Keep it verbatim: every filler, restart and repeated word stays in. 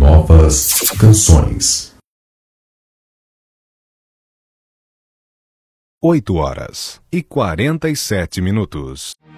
novas canções. Oito horas e quarenta e sete minutos.